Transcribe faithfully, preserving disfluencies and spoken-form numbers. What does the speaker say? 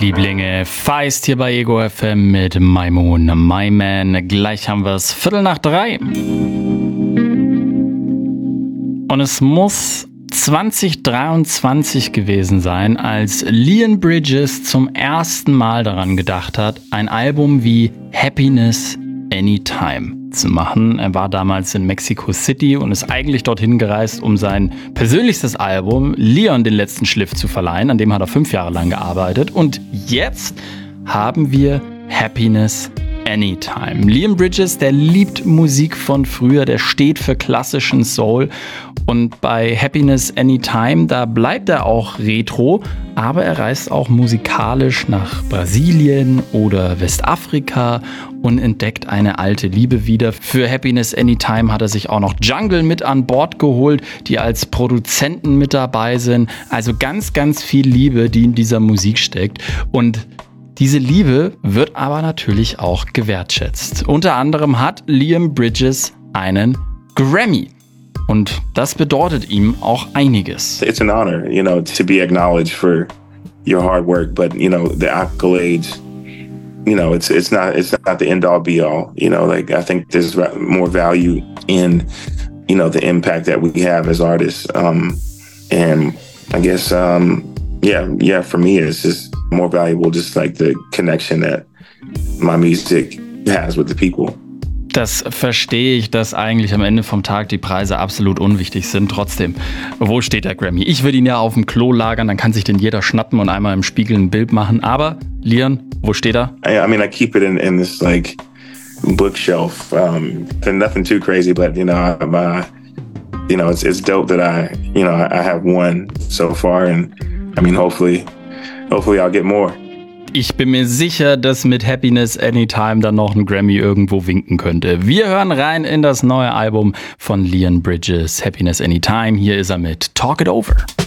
Lieblinge, Feist hier bei Ego F M mit My Moon, My Man. Gleich haben wir es Viertel nach drei. Und es muss zwanzig dreiundzwanzig gewesen sein, als Leon Bridges zum ersten Mal daran gedacht hat, ein Album wie Happiness Anytime zu machen. Er war damals in Mexico City und ist eigentlich dorthin gereist, um sein persönlichstes Album Leon den letzten Schliff zu verleihen. An dem hat er fünf Jahre lang gearbeitet. Und jetzt haben wir Happiness Anytime. Leon Bridges, der liebt Musik von früher, der steht für klassischen Soul. Und bei Happiness Anytime, da bleibt er auch retro, aber er reist auch musikalisch nach Brasilien oder Westafrika und entdeckt eine alte Liebe wieder. Für Happiness Anytime hat er sich auch noch Jungle mit an Bord geholt, die als Produzenten mit dabei sind. Also ganz, ganz viel Liebe, die in dieser Musik steckt. Und diese Liebe wird aber natürlich auch gewertschätzt. Unter anderem hat Leon Bridges einen Grammy. Und das bedeutet ihm auch einiges. It's an honor, you know, to be acknowledged for your hard work, but you know, the accolades, you know, it's it's not it's not the end all be all. You know, like I think there's more value in, you know, the impact that we have as artists. Um, and I guess, um, yeah, yeah, for me, it's just more valuable, just like the connection that my music has with the people. Das verstehe ich, dass eigentlich am Ende vom Tag die Preise absolut unwichtig sind. Trotzdem, wo steht der Grammy? Ich würde ihn ja auf dem Klo lagern, dann kann sich den jeder schnappen und einmal im Spiegel ein Bild machen. Aber, Leon, wo steht er? I, I mean, I keep it in, in this, like, bookshelf. Um, nothing too crazy, but, you know, I'm, uh, you know, it's, it's dope that I, you know, I have one so far. And, I mean, hopefully, hopefully I'll get more. Ich bin mir sicher, dass mit Happiness Anytime dann noch ein Grammy irgendwo winken könnte. Wir hören rein in das neue Album von Leon Bridges, Happiness Anytime. Hier ist er mit Talk It Over.